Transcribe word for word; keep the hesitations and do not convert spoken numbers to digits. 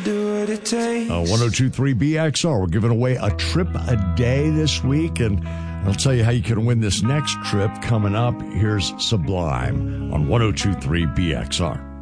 do what it takes. Uh, one oh two point three B X R. We're giving away a trip a day this week, and I'll tell you how you can win this next trip coming up. Here's Sublime on one oh two point three B X R.